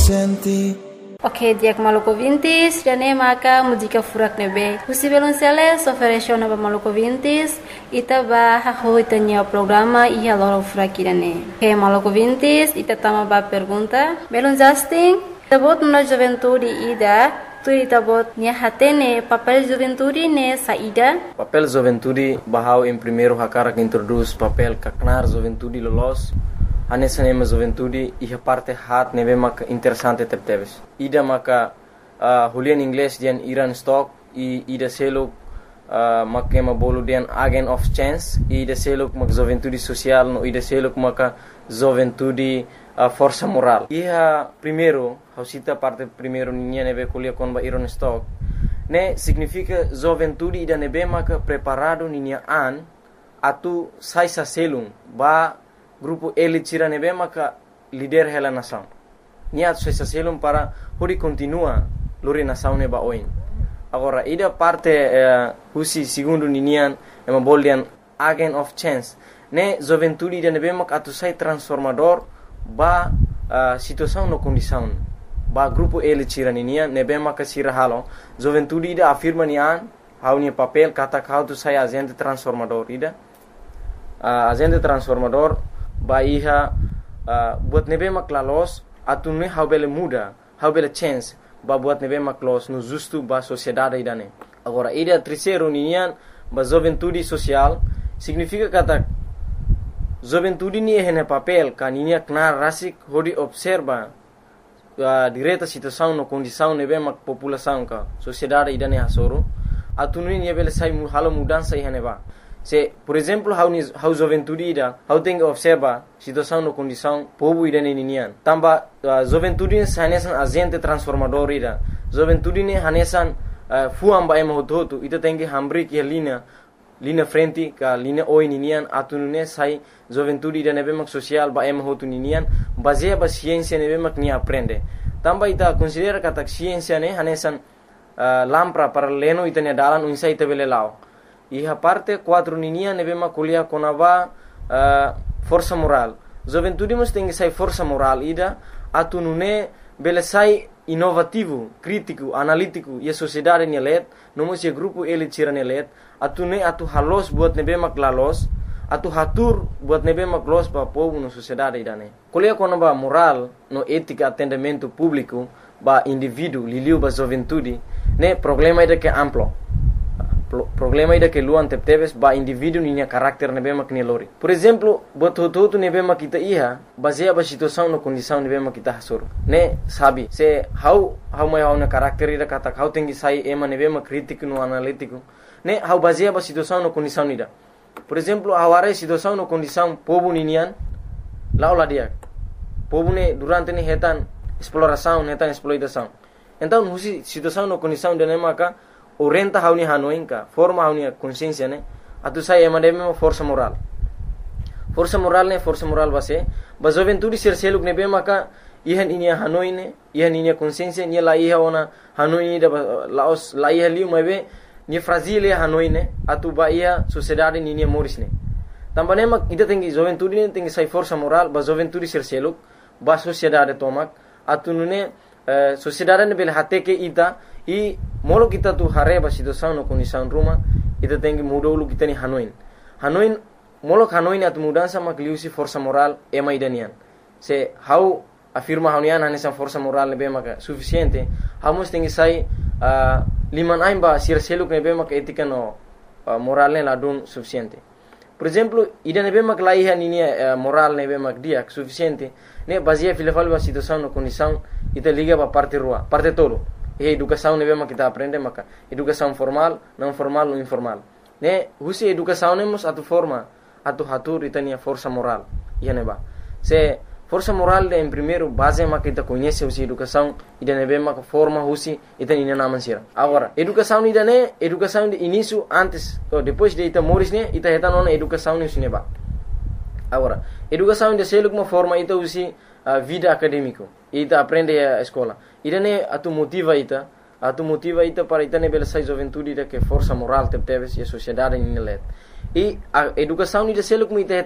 senti. Ok, diak maluco vintis, jane maka música furak nebe. Husi Belonceles ofereceu nova maluco vintis, ita ba haho itanya programa ia loro furak irane. Ok, maluco vintis, ita tama ba pergunta. Belon Justin, tabot na juventude ida, tu tabot nia hatene papel juventude ne saída. Papel juventude bahau em primeiro hakara que introduz papel kaknar juventude lolos. Anessa nema juventude e a parte hat neve maka interessante tepteves. Ida maka hulian inglês dian Iran stock e ida selo maka ema bolu dian agent of chance e ida selo maka juventude social no ida selo maka juventude força moral. E a primeiro, hausita parte primeiro ninha neve kulia kon ba Iran stock. Ne significa juventude ida neve maka preparado ninha an atu sai sa selum ba grupo elite tira nebe maka líder hela nação. Niat se selum para hori continua lori nação neba oin. Agora ida parte husi segundo ninian ema boldian agent of chance. Ne juventude ida nebe maka atu sai transformador ba situação no condição. Ba grupo elite tira ninian nebe maka sira halo. Juventude ida afirma nian haunia papel kata kau tu sai agente transformador ida. Agente transformador Bahia buat nebe maklalos atune haubele muda haubele chance ba buat nebe maklos no justo ba sociedade idane. Agora ida terceiro nian ba juventude social significa kata juventude ni hene papel kaninia knar rasik hodi observa direta situação no condição nebe mak população ka sociedade idane hasoro atune ni bele sai halo mudança hene ba. Se, por exemplo, how juventude ida, how tem que observa situação no condição povo ida ninian. Tamba juventude hanesan agente transformador ida. Juventude ne hanesan fuam ba ema hototo ita tem que hambri que linha frente ka linha oi ninian atunune sai juventude ida nebe mak social ba ema hoto ninian baseia ba ciência nebe mak ni aprende. Tamba ita considera kata ciência ne hanesan lampra para leno ita ne dalan unsa ita bele lao. E a parte 4 ninia nebe makulia konava força moral. Juventude mas tem que sai força moral ida atunune bele sai inovativo, crítico, analítico e a sociedade nelet, nomos e grupo ele tira nelet, atune atu halos buat nebe maklalos, atu hatur buat nebe maklos ba povo no sociedade idane. Kulia konava moral no ética atendimento público ba indivíduo liliu ba juventude, ne problema ida que amplo. Problema ida que luan tepteves ba indivíduo ninya carácter nebe mak lori. Por exemplo, bototo nebe mak kita iha baseia ba situação no condição nebe mak kita hasur. Ne sabi se how mai na carácter ida kata how tengi sai ema nebe mak crítico no analítico. Ne how baseia ba situação no condição ida. Por exemplo, aware situação no condição povo ninian laula dia. Povo ne durante ne hetan exploração, hetan exploitação. Então, husi situação no condição de nemaka orienta hauni hanoinka forma hauni consciência ne atu sai emademe força moral força moral base ba juventude ser seluk ne be maka ihan inia hanoine ihan inia consciência ni la iha ona hanoine da laos la iha liu mabe ni fragile hanoine atu ba ia sociedade ni morisne tambane mak ida tengi juventude ne tengi sai força moral ba juventude ser seluk ba sociedade tomak atu nune sociedade ne bel hate ke ida e molo kita tu hareba situação no condição ruma ita tem que mudar o kita ni hanoin molo hanoin atu mudança makliusi força moral ema idanian se how afirma haunian hanesan força moral ne bema suficiente hamos tem que sai liman aimba sir seluk ne bema etika no moral ne ladun suficiente. Por exemplo, ida ne bema klaiha ni moral ne bema dia suficiente ne baseia filafal ba situação no condição ita liga ba parte rua parte todo. E educação nebe mak kita aprende maka educação formal, não formal ou informal. Ne husi educação nemos atu forma atu hatur itania força moral. Ia neba. Se força moral em primeiro base mak kita conhece husi educação ida nebe mak forma husi itani naman sira. Agora, educação ida ne educação de início antes ou depois de ita moris ne ita hetan ona educação ne neba. Agora, educação de seluk uma forma ita husi vida acadêmico. Ita aprende a escola. Ida ne atu motiva ita para ita ne bela sai juventude ida que força moral tepteves e a sociedade ni let. E a educação ida seluk ita